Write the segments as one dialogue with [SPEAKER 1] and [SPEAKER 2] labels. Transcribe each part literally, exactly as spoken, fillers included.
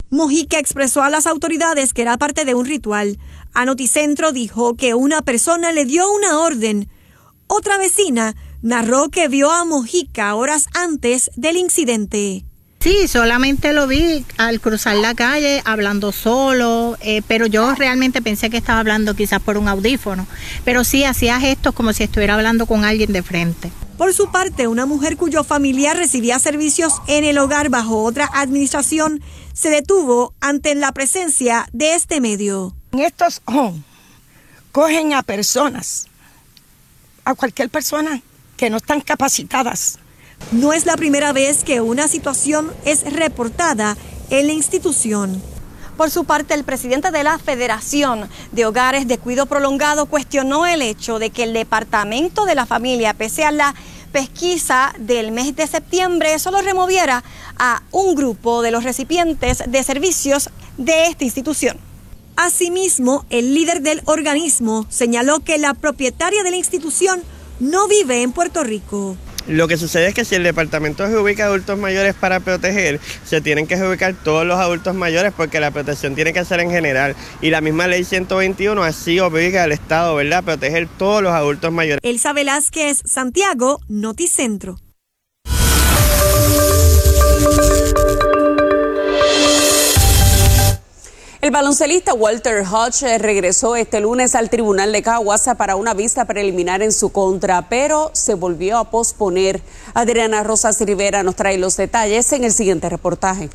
[SPEAKER 1] Mojica expresó a las autoridades que era parte de un ritual. A Noticentro dijo que una persona le dio una orden. Otra vecina narró que vio a Mojica horas antes del incidente.
[SPEAKER 2] Sí, solamente lo vi al cruzar la calle hablando solo, eh, pero yo realmente pensé que estaba hablando quizás por un audífono, pero sí hacía gestos como si estuviera hablando con alguien de frente.
[SPEAKER 1] Por su parte, una mujer cuyo familiar recibía servicios en el hogar bajo otra administración se detuvo ante la presencia de este medio.
[SPEAKER 3] En estos homes cogen a personas, a cualquier persona que no están capacitadas.
[SPEAKER 1] No es la primera vez que una situación es reportada en la institución. Por su parte, el presidente de la Federación de Hogares de Cuidado Prolongado cuestionó el hecho de que el Departamento de la Familia, pese a la pesquisa del mes de septiembre, solo removiera a un grupo de los recipientes de servicios de esta institución. Asimismo, el líder del organismo señaló que la propietaria de la institución no vive en Puerto Rico.
[SPEAKER 4] Lo que sucede es que si el departamento se ubica adultos mayores para proteger, se tienen que ubicar todos los adultos mayores porque la protección tiene que ser en general. Y la misma ley ciento veintiuno así obliga al Estado, ¿verdad?, a proteger todos los adultos mayores.
[SPEAKER 1] Elsa Velázquez, Santiago, Noticentro.
[SPEAKER 5] El baloncelista Walter Hodge regresó este lunes al Tribunal de Caguas para una vista preliminar en su contra, pero se volvió a posponer. Adriana Rosas Rivera nos trae los detalles en el siguiente reportaje.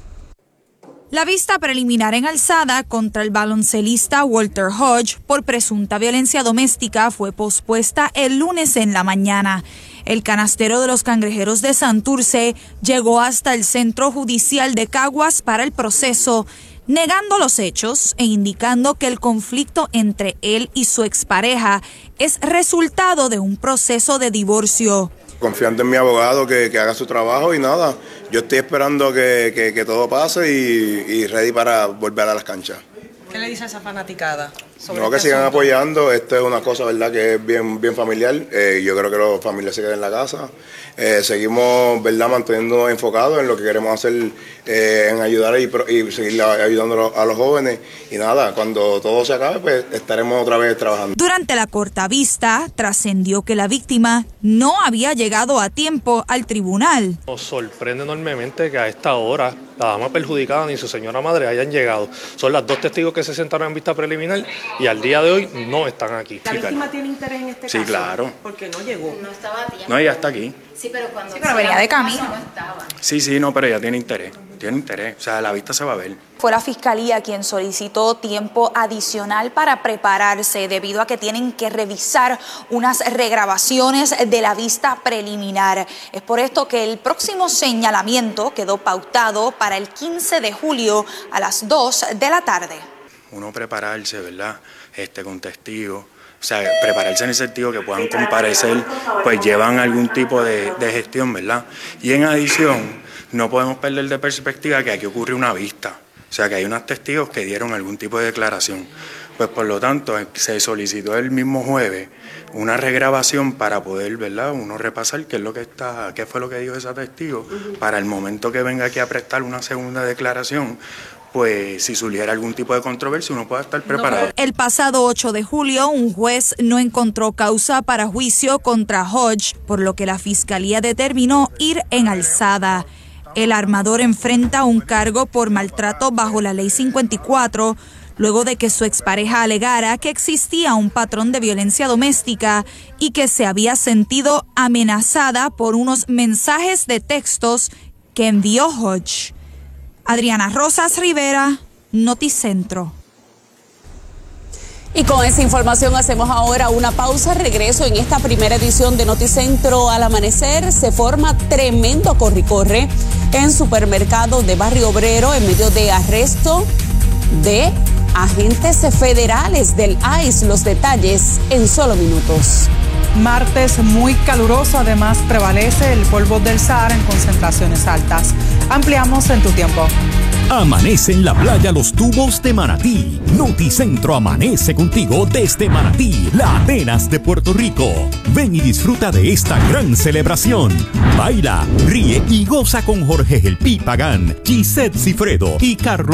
[SPEAKER 6] La vista preliminar en alzada contra el baloncelista Walter Hodge por presunta violencia doméstica fue pospuesta el lunes en la mañana. El canastero de los Cangrejeros de Santurce llegó hasta el Centro Judicial de Caguas para el proceso, negando los hechos e indicando que el conflicto entre él y su expareja es resultado de un proceso de divorcio.
[SPEAKER 7] Confiando en mi abogado que, que haga su trabajo y nada, yo estoy esperando que, que, que todo pase y, y ready para volver a las canchas.
[SPEAKER 8] ¿Qué le dice a esa fanaticada sobre
[SPEAKER 7] No, que
[SPEAKER 8] este
[SPEAKER 7] sigan
[SPEAKER 8] asunto?
[SPEAKER 7] apoyando, esto es una cosa, verdad, que es bien, bien familiar. Eh, yo creo que los familiares se queden en la casa. Eh, seguimos, verdad, manteniéndonos enfocados en lo que queremos hacer, eh, en ayudar y, y seguir ayudando a los jóvenes. Y nada, cuando todo se acabe, pues estaremos otra vez trabajando.
[SPEAKER 6] Durante la corta vista, trascendió que la víctima no había llegado a tiempo al tribunal.
[SPEAKER 9] Nos sorprende enormemente que a esta hora la dama perjudicada ni su señora madre hayan llegado. Son las dos testigos que se sentaron en vista preliminar y al día de hoy no están aquí.
[SPEAKER 8] ¿La víctima tiene interés en este
[SPEAKER 10] sí,
[SPEAKER 8] caso?
[SPEAKER 10] Sí, claro.
[SPEAKER 8] Porque no llegó.
[SPEAKER 11] No estaba a tiempo.
[SPEAKER 10] No, ella está aquí.
[SPEAKER 11] Sí, pero cuando
[SPEAKER 6] sí, pero venía de camino.
[SPEAKER 11] No estaba.
[SPEAKER 10] Sí, sí, no, pero ella tiene interés. Tiene interés. O sea, la vista se va a ver.
[SPEAKER 12] Fue la Fiscalía quien solicitó tiempo adicional para prepararse debido a que tienen que revisar unas regrabaciones de la vista preliminar. Es por esto que el próximo señalamiento quedó pautado para el quince de julio a las dos de la tarde.
[SPEAKER 10] Uno prepararse, ¿verdad? Este, con testigos. O sea, prepararse en el sentido que puedan comparecer, pues llevan algún tipo de, de gestión, ¿verdad? Y en adición, no podemos perder de perspectiva que aquí ocurre una vista. O sea, que hay unos testigos que dieron algún tipo de declaración. Pues por lo tanto, se solicitó el mismo jueves una regrabación para poder, ¿verdad?, uno repasar qué es lo que está, qué fue lo que dijo ese testigo, para el momento que venga aquí a prestar una segunda declaración, pues si surgiera algún tipo de controversia uno pueda estar preparado.
[SPEAKER 6] El pasado ocho de julio, un juez no encontró causa para juicio contra Hodge, por lo que la Fiscalía determinó ir en alzada. El armador enfrenta un cargo por maltrato bajo la Ley cincuenta y cuatro, luego de que su expareja alegara que existía un patrón de violencia doméstica y que se había sentido amenazada por unos mensajes de textos que envió Hodge. Adriana Rosas Rivera, Noticentro.
[SPEAKER 5] Y con esa información hacemos ahora una pausa. Regreso en esta primera edición de Noticentro al amanecer. Se forma tremendo corre-corre en supermercados de Barrio Obrero en medio de arresto de agentes federales del I C E. Los detalles en solo minutos.
[SPEAKER 13] Martes muy caluroso, además prevalece el polvo del Sahara en concentraciones altas. Ampliamos en tu tiempo.
[SPEAKER 14] Amanece en la playa Los Tubos de Manatí. Noticentro amanece contigo desde Manatí, la Atenas de Puerto Rico. Ven y disfruta de esta gran celebración. Baila, ríe y goza con Jorge El Pi Pagán, Gisette Cifredo y Carlos